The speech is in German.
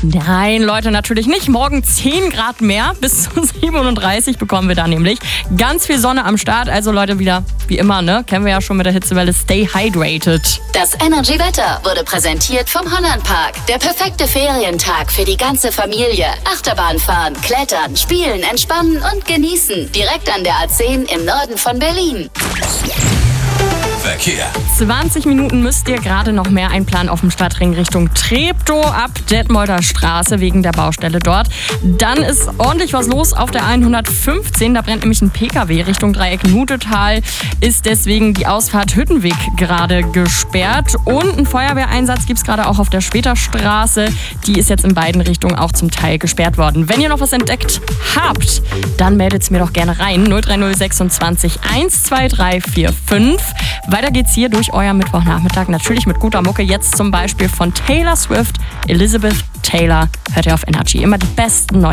Nein, Leute, natürlich nicht. Morgen 10 Grad mehr. Bis zu 37 bekommen wir da nämlich. Ganz viel Sonne am Start. Also Leute, wieder wie immer, ne? Kennen wir ja schon mit der Hitzewelle. Stay hydrated. Das Energy-Wetter wurde präsentiert vom Hollandpark. Der perfekte Ferientag für die ganze Familie. Achterbahn fahren, klettern, spielen, entspannen und genießen. Direkt an der A10 im Norden von Berlin. Verkehr. 20 Minuten müsst ihr gerade noch mehr einplanen auf dem Stadtring Richtung Treptow ab Detmolder Straße wegen der Baustelle dort. Dann ist ordentlich was los auf der 115. Da brennt nämlich ein PKW Richtung Dreieck Nutetal. Ist deswegen die Ausfahrt Hüttenweg gerade gesperrt. Und einen Feuerwehreinsatz gibt es gerade auch auf der Schweterstraße. Die ist jetzt in beiden Richtungen auch zum Teil gesperrt worden. Wenn ihr noch was entdeckt habt, dann meldet es mir doch gerne rein. 030 26 12345. Weiter geht's hier durch euer Mittwochnachmittag. Natürlich mit guter Mucke. Jetzt zum Beispiel von Taylor Swift, Elizabeth Taylor. Hört ihr auf Energy. Immer die besten neuen